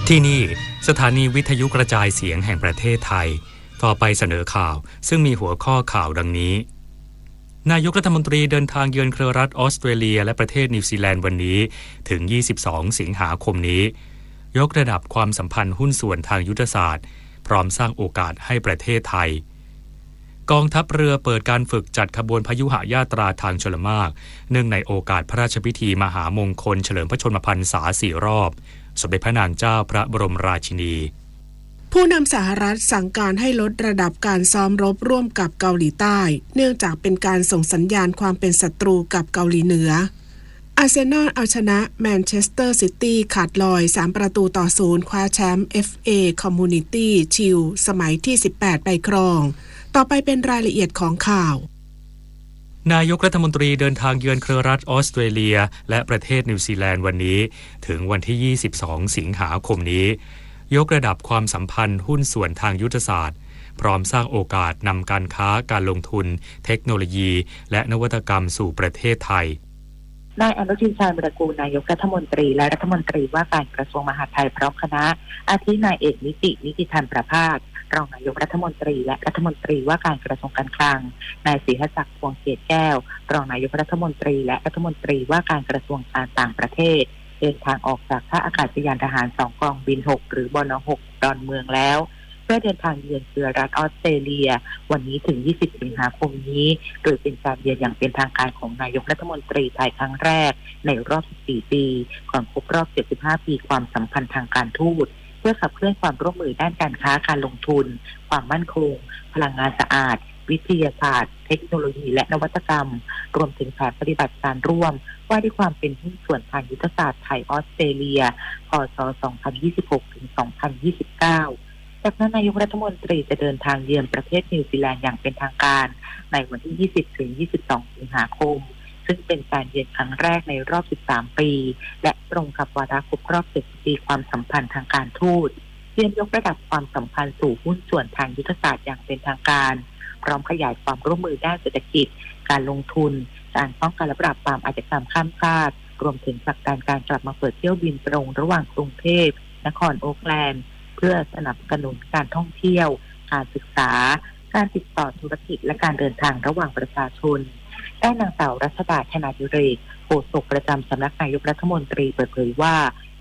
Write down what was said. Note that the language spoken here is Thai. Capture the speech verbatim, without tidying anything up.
ที่นี่สถานีวิทยุกระจายเสียงแห่งประเทศไทยต่อไปเสนอข่าวซึ่งมีหัวข้อข่าวดังนี้นายกรัฐมนตรีเดินทางเยือนเครือรัฐออสเตรเลียและประเทศนิวซีแลนด์วันนี้ถึงยี่สิบสองสิงหาคมนี้ยกระดับความสัมพันธ์หุ้นส่วนทางยุทธศาสตร์พร้อมสร้างโอกาสให้ประเทศไทยกองทัพเรือเปิดการฝึกจัดขบวนพยุหญาตราทางชลมารเนื่องในโอกาสพระราชพิธีมหามงคลเฉลิมพระชนมพรรษาสี่รอบสมเด็จพระนางเจ้าพระบรมราชินีผู้นำสหรัฐสั่งการให้ลดระดับการซ้อมรบร่วมกับเกาหลีใต้เนื่องจากเป็นการส่งสัญญาณความเป็นศัตรูกับเกาหลีเหนืออาร์เซนอลเอาชนะแมนเชสเตอร์ซิตี้ขาดลอยสามประตูต่อศูนย์คว้าแชมป์ เอฟ เอ Community Shield สมัยที่สิบแปดไปครองต่อไปเป็นรายละเอียดของข่าวนายกรัฐมนตรีเดินทางเยือนเครือรัฐออสเตรเลียและประเทศนิวซีแลนด์วันนี้ถึงวันที่ยี่สิบสองสิงหาคมนี้ยกระดับความสัมพันธ์หุ้นส่วนทางยุทธศาสตร์พร้อมสร้างโอกาสนำการค้าการลงทุนเทคโนโลยีและนวัตกรรมสู่ประเทศไทยนายอนุทินชาญวิรากูลนายกรัฐมนตรีและรัฐมนตรีว่าการกระทรวงมหาดไทยพร้อมคณะอาทินายเอกนิตินิติธรรมประภาสรองนายกรัฐมนตรีและรัฐมนตรีว่าการกระทรวงการคลังนายศรีหศักดิ์พวงเกตแก้วรองนายกรัฐมนตรีและรัฐมนตรีว่าการกระทรวงการต่างประเทศเดินทางออกจากท่าอากาศยานทหารสองกองบินหกหรือบนหกดอนเมืองแล้วเพื่อเดินทางเยือนเครือรัฐออสเตรเลียวันนี้ถึงยี่สิบสิงหาคมนี้โดยเป็นการเยือนอย่างเป็นทางการของนายกรัฐมนตรีไทยครั้งแรกในรอบสิบสี่ปีก่อนครบรอบเจ็ดสิบห้าปีความสัมพันธ์ทางการทูตเพื่อขับเคลื่อนความร่วมมือด้านการค้าการลงทุนความมั่นคงพลังงานสะอาดวิทยาศาสตร์เทคโนโลยีและนวัตกรรมรวมถึงแผนปฏิบัติการร่วมว่าด้วยความเป็นหุ้นส่วนทางยุทธศาสตร์ไทยออสเตรเลียพ.ศ. สองพันยี่สิบหก ถึง สองพันยี่สิบเก้าจากนั้นนายกรัฐมนตรีจะเดินทางเยือนประเทศนิวซีแลนด์อย่างเป็นทางการในวันที่ยี่สิบถึงยี่สิบสองสิงหาคมซึ่งเป็นการเยือนครั้งแรกในรอบสิบสามปีและตรงกับวาระครบรอบเจ็ดปีความสัมพันธ์ทางการทูตเพื่อยกระดับความสัมพันธ์สู่หุ้นส่วนทางยุทธศาสตร์อย่างเป็นทางการพร้อมขยายความร่วมมือด้านเศรษฐกิจการลงทุนการป้องกันและปราบปรามอาชญากรรมข้ามชาติรวมถึงผลักดันการกลับมาเปิดเที่ยวบินตรงระหว่างกรุงเทพนครโอ๊คแลนด์เพื่อสนับสนุนการท่องเที่ยวการศึกษาการติดต่อธุรกิจและการเดินทางระหว่างประชาชนด้านนางสาวรัชดา ชนาธิเรศโฆษกประจำสำนักนายกรัฐมนตรีเปิดเผยว่า